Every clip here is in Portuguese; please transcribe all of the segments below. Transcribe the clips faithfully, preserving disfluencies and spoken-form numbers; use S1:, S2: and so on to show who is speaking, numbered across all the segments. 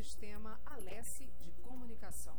S1: Sistema Alesse de Comunicação.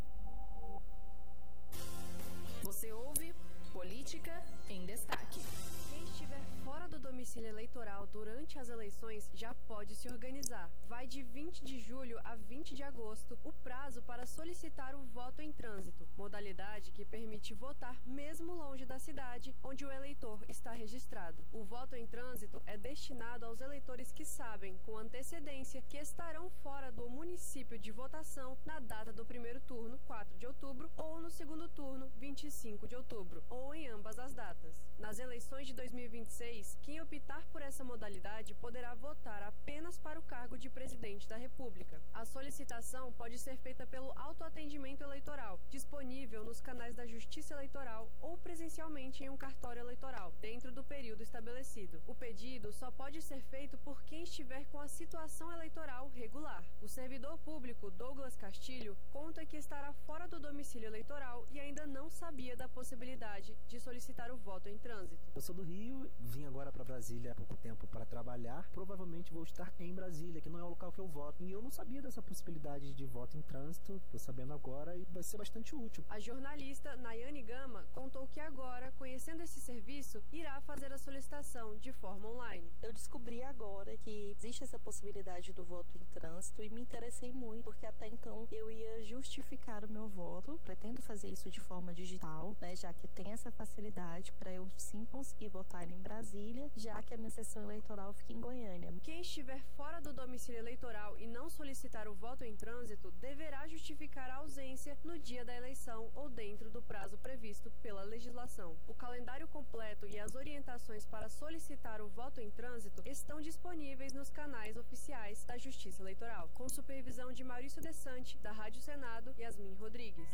S2: Você ouve Política em Destaque.
S3: Quem estiver fora do domicílio eleitoral durante as eleições já pode se organizar. Vai de vinte de julho a vinte de agosto o prazo para solicitar o voto em trânsito, modalidade que permite votar mesmo longe da cidade onde o eleitor está registrado. O voto em trânsito é destinado aos eleitores que sabem, com antecedência, que estarão fora do município de votação na data do primeiro turno, quatro de outubro, ou no segundo turno, vinte e cinco de outubro, ou em ambas as datas. Nas eleições de dois mil e vinte e seis, quem optar por essa modalidade poderá votar apenas para o cargo de presidente da República. A solicitação pode ser feita pelo autoatendimento eleitoral, disponível nos canais da Justiça Eleitoral ou presencialmente em um cartório eleitoral, dentro do período estabelecido. O pedido só pode ser feito por quem estiver com a situação eleitoral regular. O servidor público Douglas Castilho conta que estará fora do domicílio eleitoral e ainda não sabia da possibilidade de solicitar o voto em trânsito.
S4: Eu sou do Rio, vim agora para Brasília há pouco tempo para trabalhar. Provavelmente vou estar em Brasília, que não é o local que eu voto. E eu não sabia dessa possibilidade de voto em trânsito. Estou sabendo agora e vai ser bastante útil.
S3: A jornalista Nayane Gama contou que agora, conhecendo esse serviço, irá fazer a solicitação de forma online.
S5: Eu descobri agora que existe essa possibilidade do voto em trânsito e me interessei muito, porque até então eu ia justificar o meu voto. Pretendo fazer isso de forma digital, né, já que tem essa facilidade para eu sim conseguir votar em Brasília, já que a minha sessão eleitoral fica em Goiânia.
S3: Quem estiver fora do domicílio eleitoral e não solicitar o voto em trânsito deverá justificar a ausência no dia da eleição ou dentro do prazo previsto pela legislação. O calendário completo e as orientações para solicitar o voto em trânsito estão disponíveis nos canais oficiais da Justiça Eleitoral, com supervisão de Maurício Desante, da Rádio Senado, e Yasmin Rodrigues.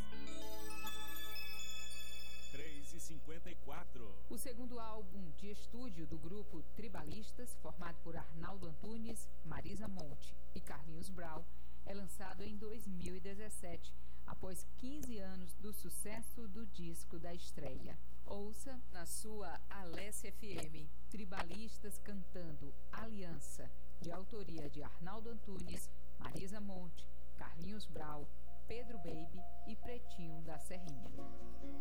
S6: três e cinquenta e quatro.
S1: O segundo álbum de estúdio do grupo Tribalistas, formado por Arnaldo Antunes, Marisa Monte e Carlinhos Brau, é lançado em dois mil e dezessete, após quinze anos do sucesso do disco da estreia. Ouça na sua Alesse F M, Tribalistas cantando Aliança, de autoria de Arnaldo Antunes, Marisa Monte, Carlinhos Brau, Pedro Baby e Pretinho da Serrinha.